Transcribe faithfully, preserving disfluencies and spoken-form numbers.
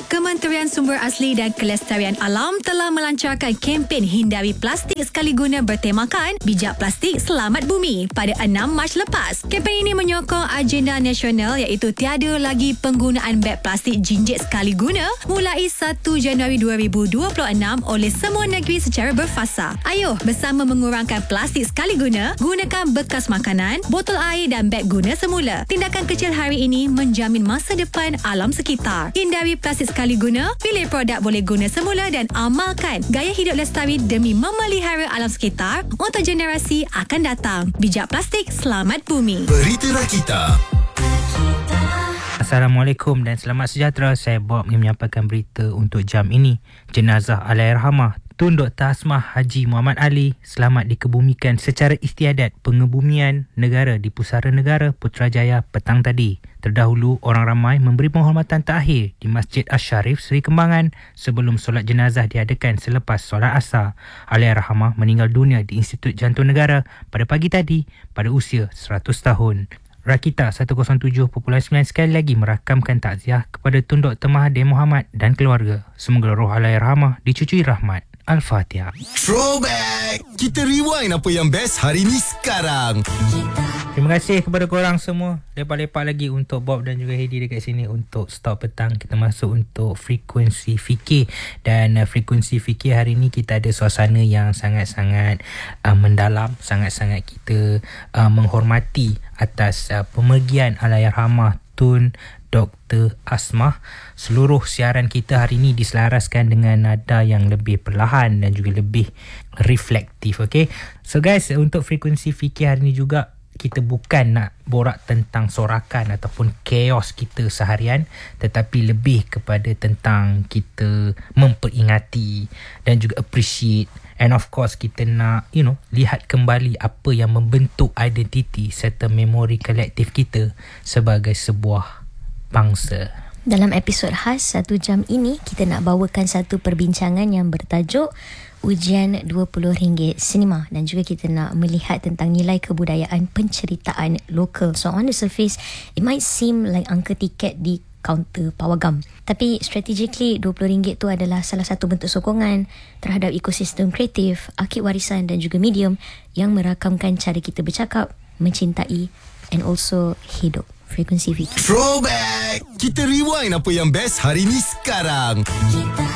Kementerian Sumber Asli dan Kelestarian Alam telah melancarkan kempen hindari plastik sekali guna bertemakan Bijak Plastik Selamat Bumi pada enam Mac lepas. Kempen ini menyokong agenda nasional iaitu tiada lagi penggunaan beg plastik jinjit sekali guna mulai satu Januari dua ribu dua puluh enam oleh semua negeri secara berfasa. Ayuh bersama mengurangkan plastik sekali guna, gunakan bekas makanan, botol air dan beg guna semula. Tindakan kecil hari ini menjamin masa depan alam sekitar. Hindari plastik sekali guna, pilih produk boleh guna semula dan amalkan gaya hidup lestari demi memelihara alam sekitar untuk generasi akan datang. Bijak Plastik Selamat Bumi. Berita Rakita. Assalamualaikum dan selamat sejahtera. Saya Bob yang menyampaikan berita untuk jam ini. Jenazah Allahyarhamah Tun Doktor Asmah Haji Muhammad Ali selamat dikebumikan secara istiadat Pengebumian Negara di Pusara Negara Putrajaya petang tadi. Terdahulu, orang ramai memberi penghormatan terakhir di Masjid Asy-Syarif Seri Kembangan sebelum solat jenazah diadakan selepas solat asar. Allahyarhamah meninggal dunia di Institut Jantung Negara pada pagi tadi pada usia seratus tahun. Rakita seratus tujuh perpuluhan sembilan sekali lagi merakamkan takziah kepada Tun Doktor Mahathir Mohamad dan keluarga. Semoga roh Allahyarhamah dicucui rahmat. Al-Fatihah. Throwback. Kita rewind apa yang best hari ni sekarang. Terima kasih kepada korang semua. Lepak-lepak lagi untuk Bob dan juga Hedi dekat sini untuk stop petang. Kita masuk untuk frekuensi fikir. Dan uh, frekuensi fikir hari ni kita ada suasana yang sangat-sangat uh, mendalam. Sangat-sangat kita uh, menghormati atas uh, pemergian Allahyarhamah Tun Doktor Asmah. Seluruh siaran kita hari ini diselaraskan dengan nada yang lebih perlahan dan juga lebih reflektif. Okay? So guys, untuk frekuensi fikir hari ini juga kita bukan nak borak tentang sorakan ataupun chaos kita seharian, tetapi lebih kepada tentang kita memperingati dan juga appreciate, and of course kita nak you know lihat kembali apa yang membentuk identiti serta memori kolektif kita sebagai sebuah bangsa. Dalam episod khas satu jam ini, kita nak bawakan satu perbincangan yang bertajuk Ujian dua puluh ringgit Sinema, dan juga kita nak melihat tentang nilai kebudayaan penceritaan lokal. So on the surface, it might seem like angka tiket di kaunter pawagam, tapi strategically dua puluh ringgit tu adalah salah satu bentuk sokongan terhadap ekosistem kreatif, arkib warisan dan juga medium yang merakamkan cara kita bercakap, mencintai and also hidup. Frekuensi fikir. Throwback. Kita rewind apa yang best hari ni sekarang. Kita